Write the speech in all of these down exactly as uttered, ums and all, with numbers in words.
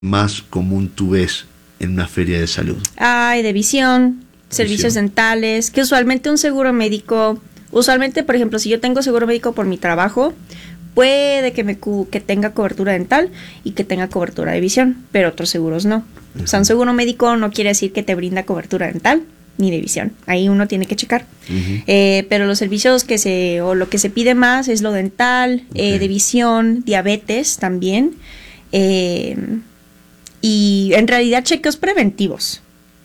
más común tú ves en una feria de salud? Hay de visión, servicios Visión. dentales, que usualmente un seguro médico, usualmente, por ejemplo, si yo tengo seguro médico por mi trabajo, puede que me cu- que tenga cobertura dental y que tenga cobertura de visión, pero otros seguros no. Uh-huh. O sea, un seguro médico no quiere decir que te brinda cobertura dental ni de visión. Ahí uno tiene que checar. Uh-huh. Eh, pero los servicios que se, o lo que se pide más es lo dental, okay. eh, de visión, diabetes también. Eh, y en realidad chequeos preventivos.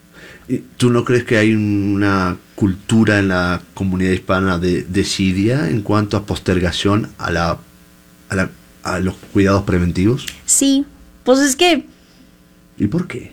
¿Tú no crees que hay una cultura en la comunidad hispana de desidia en cuanto a postergación a la, a la a los cuidados preventivos? Sí, pues es que... ¿Y por qué?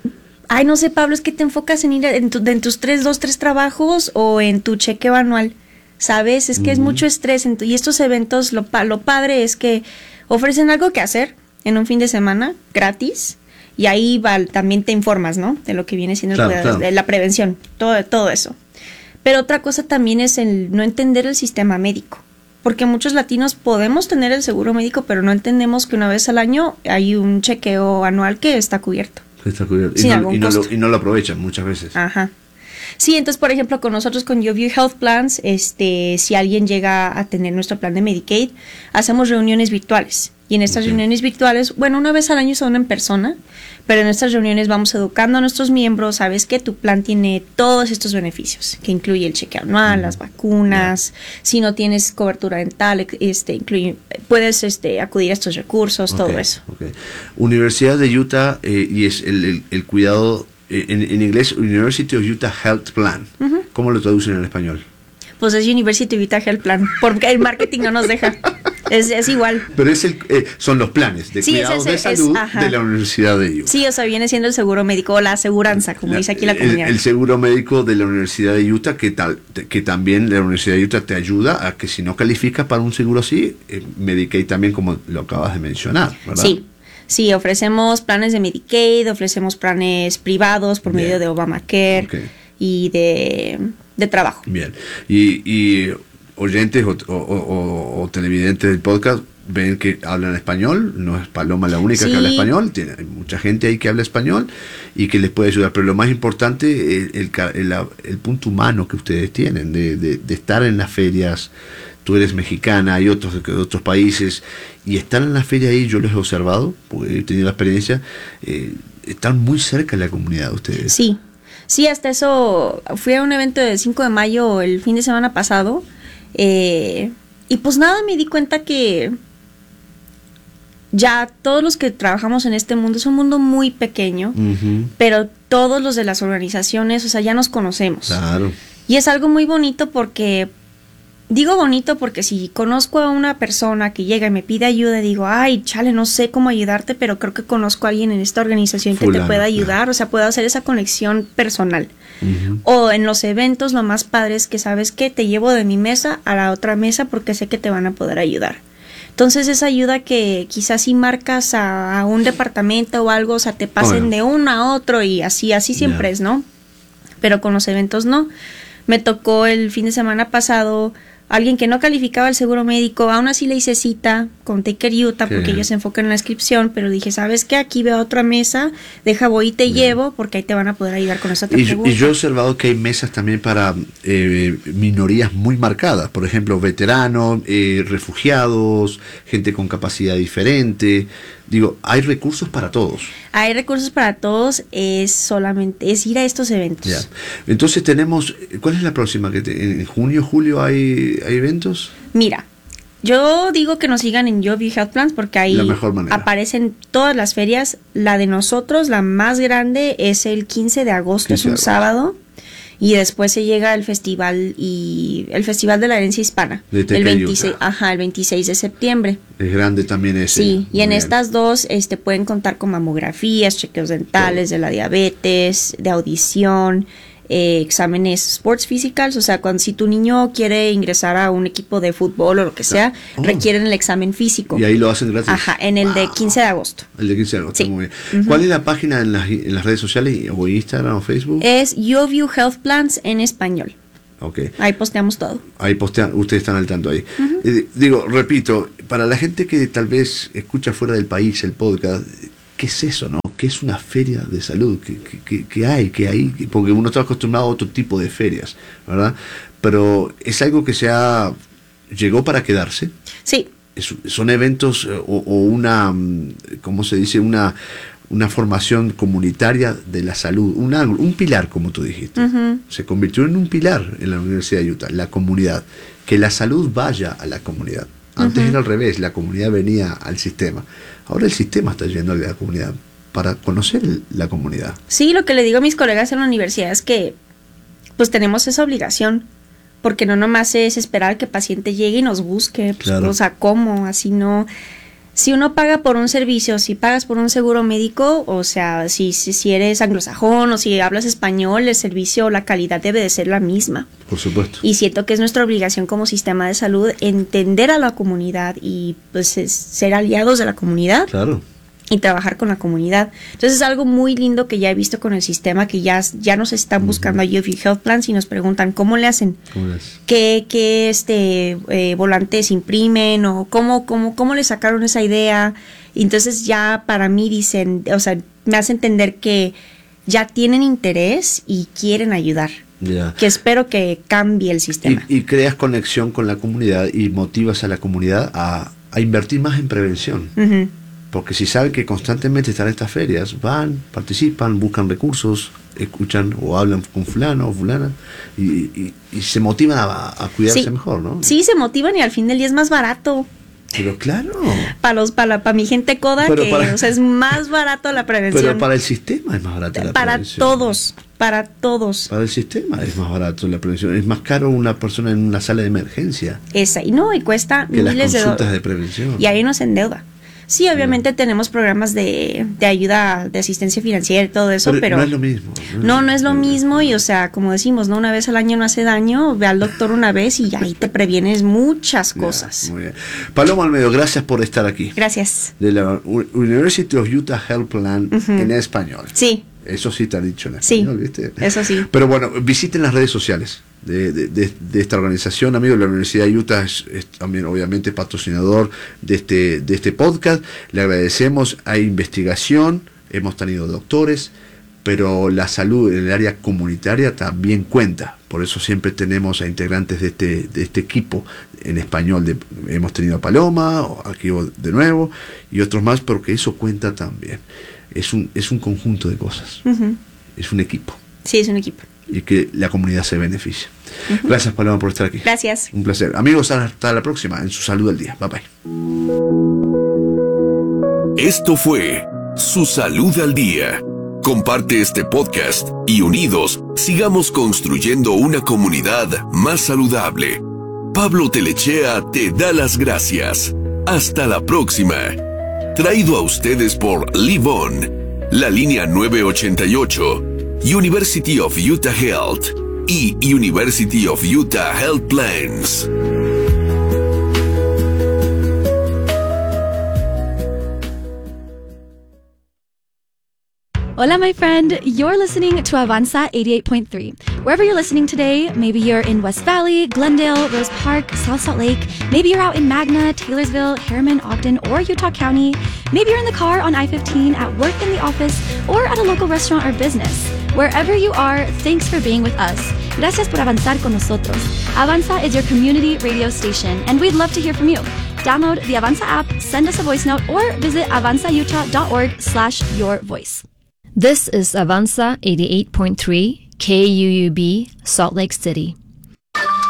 Ay, no sé, Pablo, es que te enfocas en ir en, tu, en tus tres, dos, tres trabajos o en tu chequeo anual, ¿sabes? Es que uh-huh. es mucho estrés en tu, y estos eventos, lo, lo padre es que ofrecen algo que hacer en un fin de semana, gratis, y ahí va, también te informas, ¿no? De lo que viene siendo claro, el cuidado, claro. de la prevención, todo, todo eso. Pero otra cosa también es el no entender el sistema médico. Porque muchos latinos podemos tener el seguro médico, pero no entendemos que una vez al año hay un chequeo anual que está cubierto. Está cubierto. Y, no, y, no lo, y no lo aprovechan muchas veces. Ajá. Sí, entonces, por ejemplo, con nosotros con YouView Health Plans, este, si alguien llega a tener nuestro plan de Medicaid, hacemos reuniones virtuales. Y en estas okay. reuniones virtuales, bueno, una vez al año son en persona, pero en estas reuniones vamos educando a nuestros miembros, sabes que tu plan tiene todos estos beneficios, que incluye el chequeo anual, mm. las vacunas, yeah. si no tienes cobertura dental, este, incluye, puedes este, acudir a estos recursos, okay. todo eso. Okay. Universidad de Utah, eh, y es el, el, el cuidado, eh, en, en inglés, University of Utah Health Plan. Uh-huh. ¿Cómo lo traducen en español? Pues es University of Utah Health Plan, porque el marketing no nos deja. Es, es igual. Pero es el, eh, son los planes de sí, cuidados de salud es, de la Universidad de Utah. Sí, o sea, viene siendo el seguro médico o la aseguranza, como la, dice aquí la comunidad. El, el seguro médico de la Universidad de Utah, que, tal, que también la Universidad de Utah te ayuda a que si no calificas para un seguro así, eh, Medicaid también, como lo acabas de mencionar, ¿verdad? Sí. Sí, ofrecemos planes de Medicaid, ofrecemos planes privados por Bien. medio de Obamacare okay. y de, de trabajo. Bien. Y... y oyentes o, o, o, o televidentes del podcast ven que hablan español, no es Paloma la única sí. que habla español, tiene, hay mucha gente ahí que habla español y que les puede ayudar, pero lo más importante es el, el, el, el punto humano que ustedes tienen, de, de, de estar en las ferias. Tú eres mexicana, hay otros de otros países, y estar en la feria ahí, yo los he observado, porque he tenido la experiencia, eh, están muy cerca de la comunidad de ustedes. Sí, sí, hasta eso, fui a un evento del cinco de mayo el fin de semana pasado, Eh, y pues nada, me di cuenta que ya todos los que trabajamos en este mundo es un mundo muy pequeño, uh-huh. pero todos los de las organizaciones, o sea, ya nos conocemos. Claro. Y es algo muy bonito porque, digo bonito porque si conozco a una persona que llega y me pide ayuda, digo, ay, chale, no sé cómo ayudarte, pero creo que conozco a alguien en esta organización Fulano, que te pueda ayudar, claro. o sea, puedo hacer esa conexión personal. Uh-huh. O en los eventos lo más padre es que sabes que te llevo de mi mesa a la otra mesa porque sé que te van a poder ayudar. Entonces esa ayuda que quizás si marcas a, a un departamento o algo, o sea, te pasen oh, yeah. de uno a otro y así, así siempre yeah. es, ¿no? Pero con los eventos no. Me tocó el fin de semana pasado alguien que no calificaba el seguro médico, aún así le hice cita con Taker Utah ¿Qué? Porque ellos se enfocan en la inscripción, pero dije, ¿sabes qué? Aquí veo otra mesa, deja voy y te Bien. llevo, porque ahí te van a poder ayudar con esa y, pregunta. Y yo he observado que hay mesas también para eh, minorías muy marcadas, por ejemplo, veteranos, eh, refugiados, gente con capacidad diferente. Digo, hay recursos para todos. Hay recursos para todos, es solamente, es ir a estos eventos. Ya. Entonces tenemos, ¿cuál es la próxima? ¿Que te, ¿En junio, julio hay, hay eventos? Mira, yo digo que nos sigan en YouView Health Plans porque ahí aparecen todas las ferias. La de nosotros, la más grande, es el quince de agosto, es un sábado. Y después se llega el festival y el festival de la herencia hispana, el veintiséis, ajá, el veintiséis de septiembre. Es grande también ese. Sí, y en bien. Estas dos este pueden contar con mamografías, chequeos dentales, Todo. de la diabetes, de audición, eh, exámenes sports physicals, o sea, cuando si tu niño quiere ingresar a un equipo de fútbol o lo que sea, oh. requieren el examen físico. Y ahí lo hacen gratis. Ajá, en el wow. de quince de agosto. El de quince de agosto, sí. muy bien. Uh-huh. ¿Cuál es la página en las, en las redes sociales, o Instagram o Facebook? Es YouView Health Plans en español. Okay. Ahí posteamos todo. Ahí postean, ustedes están al tanto ahí. Uh-huh. Eh, digo, repito, para la gente que tal vez escucha fuera del país el podcast, ¿qué es eso, no? ¿Qué es una feria de salud? ¿Qué, qué, qué hay? ¿Qué hay? Porque uno está acostumbrado a otro tipo de ferias, ¿verdad? Pero es algo que se ha, llegó para quedarse. Sí. Es, son eventos o, o una, ¿cómo se dice? Una, una formación comunitaria de la salud, una, un pilar, como tú dijiste. Uh-huh. Se convirtió en un pilar en la Universidad de Utah, la comunidad. Que la salud vaya a la comunidad. Antes uh-huh. era al revés, la comunidad venía al sistema. Ahora el sistema está yendo a la comunidad para conocer la comunidad. Sí, lo que le digo a mis colegas en la universidad es que pues tenemos esa obligación. Porque no nomás es esperar que el paciente llegue y nos busque, pues, claro. O sea, ¿cómo? Así no. Si uno paga por un servicio, si pagas por un seguro médico, o sea, si, si, si eres anglosajón o si hablas español, el servicio, la calidad debe de ser la misma. Por supuesto. Y siento que es nuestra obligación como sistema de salud entender a la comunidad y pues es, ser aliados de la comunidad. Claro. Y trabajar con la comunidad. Entonces es algo muy lindo que ya he visto con el sistema, que ya, ya nos están buscando uh-huh. a U of U Health Plans y nos preguntan cómo le hacen, ¿Cómo es? qué, qué este, eh, volantes imprimen o cómo, cómo, cómo le sacaron esa idea. Y entonces ya para mí dicen, o sea, me hace entender que ya tienen interés y quieren ayudar. Yeah. Que espero que cambie el sistema. Y, y creas conexión con la comunidad y motivas a la comunidad a, a invertir más en prevención. Uh-huh. Porque si saben que constantemente están en estas ferias, van, participan, buscan recursos, escuchan o hablan con fulano o fulana y, y, y se motivan a, a cuidarse sí. mejor, ¿no? Sí, se motivan y al fin del día es más barato. Pero claro. Para los para, para mi gente coda, pero que para, o sea, es más barato la prevención. Pero para el sistema es más barato la para prevención. Para todos, para todos. Para el sistema es más barato la prevención. Es más caro una persona en una sala de emergencia. Esa, y no, y cuesta que miles las consultas de dólares. de prevención. Y ahí no se endeuda. Sí, obviamente sí. tenemos programas de, de ayuda, de asistencia financiera y todo eso, pero, pero no es lo mismo. No, no, no es lo mismo y, o sea, como decimos, no una vez al año no hace daño, ve al doctor una vez y ahí te previenes muchas cosas. Yeah, muy bien. Paloma Almedo, gracias por estar aquí. Gracias. De la University of Utah Health Plan uh-huh. en español. Sí. Eso sí te ha dicho en español, sí, ¿viste? Eso sí. Pero bueno, visiten las redes sociales de, de, de, de esta organización, amigos. La Universidad de Utah es, es también obviamente patrocinador de este, de este podcast. Le agradecemos. Hay investigación, hemos tenido doctores, pero la salud en el área comunitaria también cuenta. Por eso siempre tenemos a integrantes de este, de este equipo en español. De, hemos tenido a Paloma, aquí de nuevo, y otros más, porque eso cuenta también. Es un, es un conjunto de cosas. Uh-huh. Es un equipo. Sí, es un equipo. Y que la comunidad se beneficia. Uh-huh. Gracias, Paloma, por estar aquí. Gracias. Un placer. Amigos, hasta la próxima en Su Salud al Día. Bye bye. Esto fue Su Salud al Día. Comparte este podcast y unidos sigamos construyendo una comunidad más saludable. Pablo Telechea te da las gracias. Hasta la próxima. Traído a ustedes por Livon, la línea nueve ochenta y ocho, University of Utah Health y University of Utah Health Plans. Hola, my friend. You're listening to Avanza eighty-eight point three. Wherever you're listening today, maybe you're in West Valley, Glendale, Rose Park, South Salt Lake. Maybe you're out in Magna, Taylorsville, Harriman, Ogden, or Utah County. Maybe you're in the car on I fifteen, at work in the office, or at a local restaurant or business. Wherever you are, thanks for being with us. Gracias por avanzar con nosotros. Avanza is your community radio station, and we'd love to hear from you. Download the Avanza app, send us a voice note, or visit avanzautah.org slash your voice. This is Avanza eighty-eight point three K U U B, Salt Lake City.